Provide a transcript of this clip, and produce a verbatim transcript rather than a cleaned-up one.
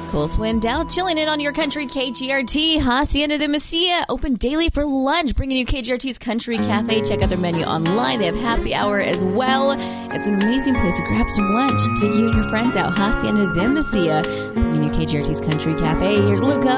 Cole Swindell chilling in on your country K G R T. Hacienda de Mesilla open daily for lunch, bringing you K G R T's Country Cafe. Check out their menu online. They have happy hour as well. It's an amazing place to grab some lunch. Take you and your friends out. Hacienda de Mesilla, bringing you K G R T's Country Cafe. Here's Luca.